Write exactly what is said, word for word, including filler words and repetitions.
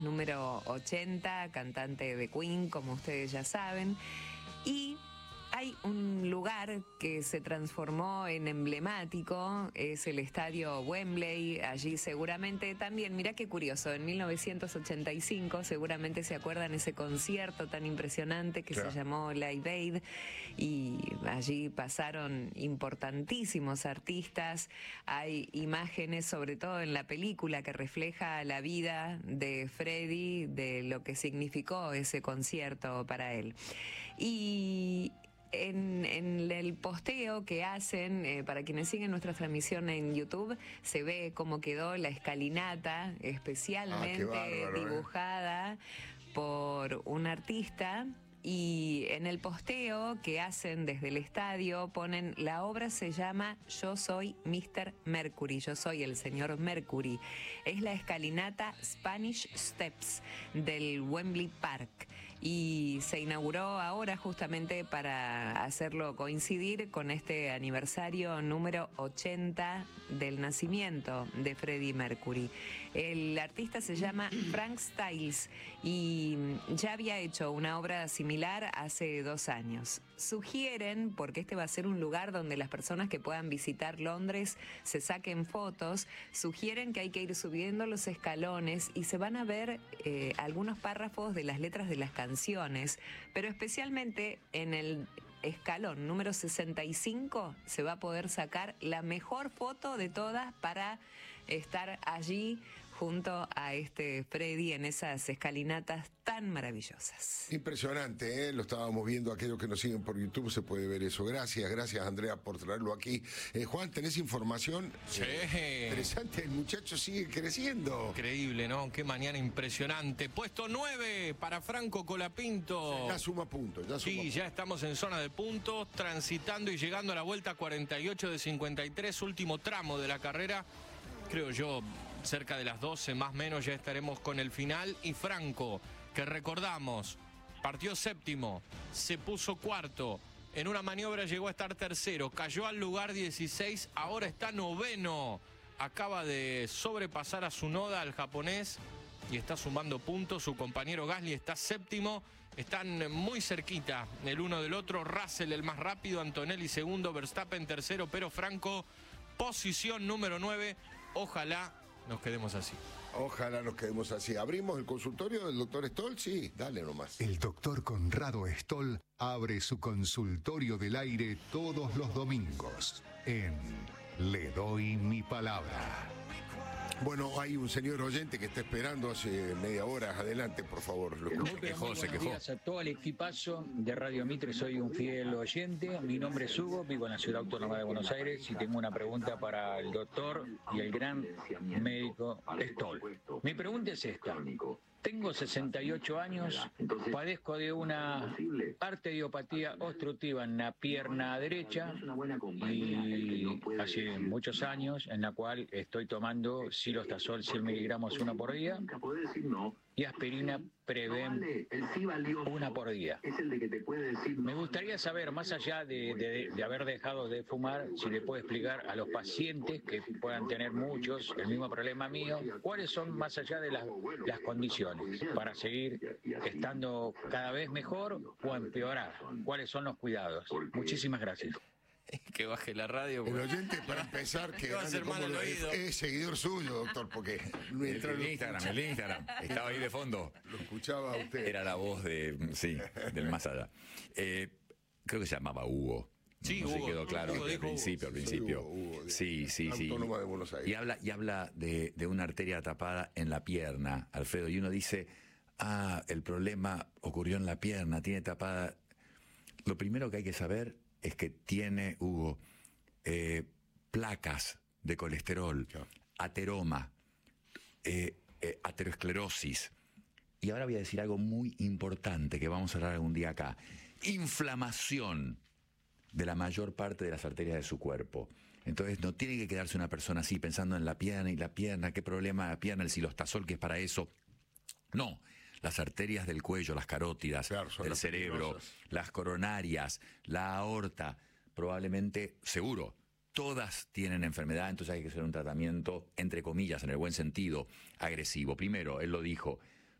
número ochenta, cantante de Queen, como ustedes ya saben. Y hay un lugar que se transformó en emblemático, es el estadio Wembley. Allí seguramente también, mirá qué curioso, en mil novecientos ochenta y cinco seguramente se acuerdan ese concierto tan impresionante que claro. se llamó Live Aid, y allí pasaron importantísimos artistas. Hay imágenes, sobre todo en la película, que refleja la vida de Freddie, de lo que significó ese concierto para él. Y En, en el posteo que hacen, eh, para quienes siguen nuestra transmisión en YouTube, se ve cómo quedó la escalinata especialmente ah, bárbaro, dibujada eh. por un artista. Y en el posteo que hacen desde el estadio ponen: la obra se llama Yo soy míster Mercury, yo soy el señor Mercury. Es la escalinata Spanish Steps del Wembley Park, y se inauguró ahora justamente para hacerlo coincidir con este aniversario número ochenta del nacimiento de Freddie Mercury. El artista se llama Frank Styles y ya había hecho una obra similar hace dos años. Sugieren, porque este va a ser un lugar donde las personas que puedan visitar Londres se saquen fotos, sugieren que hay que ir subiendo los escalones y se van a ver eh, algunos párrafos de las letras de las canciones, pero especialmente en el escalón número sesenta y cinco se va a poder sacar la mejor foto de todas para estar allí junto a este Freddie en esas escalinatas tan maravillosas. Impresionante, ¿eh? Lo estábamos viendo, aquellos que nos siguen por YouTube se puede ver eso. Gracias, gracias Andrea por traerlo aquí. Eh, Juan, ¿tenés información? Sí. Eh, interesante, el muchacho sigue creciendo. Increíble, ¿no? Qué mañana impresionante. Puesto nueve para Franco Colapinto. Ya suma puntos. Ya suma sí, puntos. Ya estamos en zona de puntos, transitando y llegando a la vuelta cuarenta y ocho de cincuenta y tres, último tramo de la carrera. Creo yo, cerca de las doce más o menos ya estaremos con el final. Y Franco, que recordamos, partió séptimo, se puso cuarto, en una maniobra llegó a estar tercero, cayó al lugar dieciséis, ahora está noveno. Acaba de sobrepasar a Tsunoda, al japonés, y está sumando puntos. Su compañero Gasly está séptimo. Están muy cerquita el uno del otro. Russell el más rápido, Antonelli segundo, Verstappen tercero, pero Franco, posición número nueve. Ojalá nos quedemos así. Ojalá nos quedemos así. ¿Abrimos el consultorio del doctor Stoll? Sí, dale nomás. El doctor Conrado Stoll abre su consultorio del aire todos los domingos en Le Doy Mi Palabra. Bueno, hay un señor oyente que está esperando hace media hora. Adelante, por favor. Lo se quejó, se quejó. Buenos días a todo el equipazo de Radio Mitre. Soy un fiel oyente. Mi nombre es Hugo, vivo en la Ciudad Autónoma de Buenos Aires y tengo una pregunta para el doctor y el gran médico Stoll. Mi pregunta es esta. Tengo sesenta y ocho años, padezco de una arteriopatía obstructiva en la pierna derecha y hace muchos años en la cual estoy tomando Silostazol cien miligramos una por día y aspirina Prevent una por día. Me gustaría saber, más allá de, de, de haber dejado de fumar, si le puede explicar a los pacientes que puedan tener muchos el mismo problema mío, cuáles son, más allá de las, las condiciones para seguir estando cada vez mejor o empeorar, cuáles son los cuidados. Muchísimas gracias. Que baje la radio. El oyente, para empezar, que va a ser mal al oído. Es, es seguidor suyo, doctor, porque el, el Instagram, el Instagram, estaba ahí de fondo. Lo escuchaba usted. Era la voz de, sí, del más allá. Eh, creo que se llamaba Hugo. Sí, no Hugo, se quedó claro Hugo, al Hugo, principio, al principio. Hugo, Hugo, sí, sí, sí. Autónoma de Buenos Aires. Y habla, y habla de, de una arteria tapada en la pierna, Alfredo, y uno dice, ah, el problema ocurrió en la pierna, tiene tapada. Lo primero que hay que saber es que tiene, Hugo, Eh, placas de colesterol, claro. ateroma, eh, eh, aterosclerosis. Y ahora voy a decir algo muy importante que vamos a hablar algún día acá. Inflamación de la mayor parte de las arterias de su cuerpo. Entonces no tiene que quedarse una persona así pensando en la pierna y la pierna, qué problema la pierna, el silostazol que es para eso. No, las arterias del cuello, las carótidas, claro, del cerebro, las coronarias, la aorta, probablemente, seguro, todas tienen enfermedad, entonces hay que hacer un tratamiento, entre comillas, en el buen sentido, agresivo. Primero, él lo dijo,